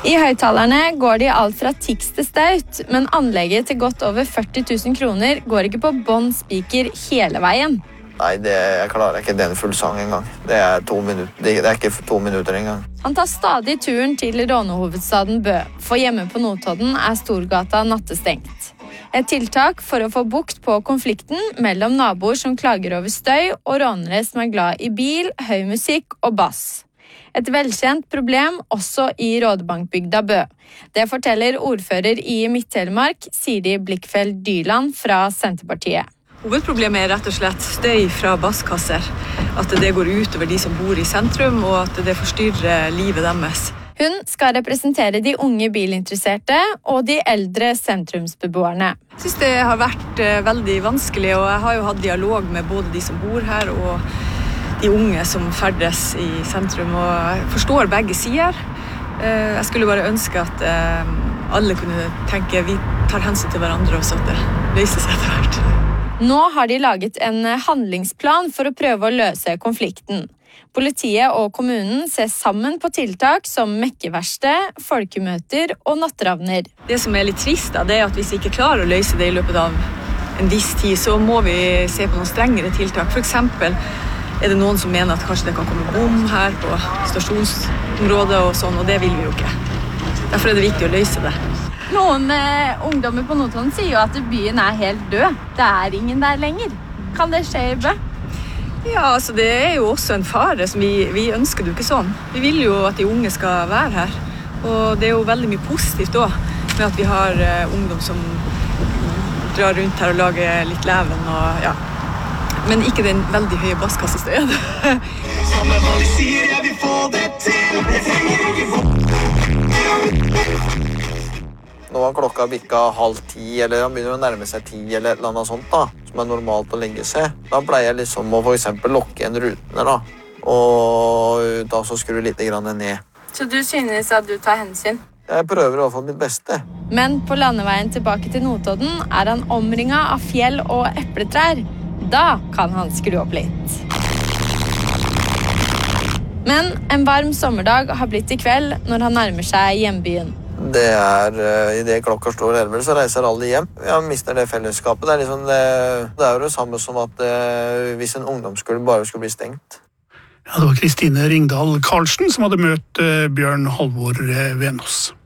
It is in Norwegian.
I høyttalerne går det alt fra tiks til staut, men anlegget til godt over 40 000 kroner går ikke på bånd spiker hele veien. Nei, jeg klarer ikke den full sang engang. Det er 2 minutter. Det er ikke 2 minutter engang. Han tar stadig turen til rånehovedstaden Bø, for hjemme på Notodden er Storgata nattestengt. Et tiltak for å få bukt på konflikten mellom naboer som klager over støy og rånere som er glad i bil, høy musikk og bass. Et velkjent problem også i Rådebankbygda Bø. Det forteller ordfører i Midt-Telemark, Siri Blikkfeld Dyland fra Senterpartiet. Hovedproblemet er rett og slett støy fra basskasser. At det går ut over de som bor i sentrum, og at det forstyrrer livet deres. Hun skal representere de unge bilinteresserte og de eldre sentrumsbeboerne. Jeg synes det har vært veldig vanskelig, og jeg har jo hatt dialog med både de som bor her og de unge som ferdes i sentrum, og jeg forstår begge sider. Jeg skulle bare ønske at alle kunne tenke vi tar hensyn til hverandre, og så at det løser seg etter hvert. Nå har de laget en handlingsplan for å prøve å løse konflikten. Politiet og kommunen ser sammen på tiltak som mekkeverksted, folkemøter og nattravner. Det som er litt trist, det er at hvis vi ikke klarer å løse det i løpet av en viss tid, så må vi se på noen strengere tiltak. For eksempel er det noen som mener at kanskje det kan komme bom her på stasjonsområdet og sånn, og det vil vi jo ikke. Derfor er det viktig å løse det. Noen ungdommer på Notodden sier jo at byen er helt død. Det er ingen der lenger. Kan det skje i Bø? Ja, altså det er jo også en fare. Som vi ønsker det jo ikke sånn. Vi vil jo at de unge skal være her. Og det er jo veldig mye positivt også, med at vi har ungdom som drar rundt her og lager litt leven og ja. Men ikke den veldig høye basskassestøyen. Nå har klokka bikka 9:30, eller han begynner å nærme seg 10, eller et eller annet sånt da, som er normalt å legge seg. Da pleier jeg liksom å for eksempel lokke igjen rutene da, og da så skru litt grann ned. Så du synes at du tar hensyn? Jeg prøver i hvert fall mitt beste. Men på landeveien tilbake til Notodden er han omringet av fjell og epletrær. Da kan han skru opp litt. Men en varm sommerdag har blitt i kveld når han nærmer seg hjembyen. Det er, i det klokka står 11, så reiser alle hjem. Jeg mister det fellesskapet. Det er, liksom det er jo det samme som at hvis en ungdomsskole bare skulle bli stengt. Ja, det var Kristine Ringdal Karlsen som hadde møtt Bjørn Halvor Venås.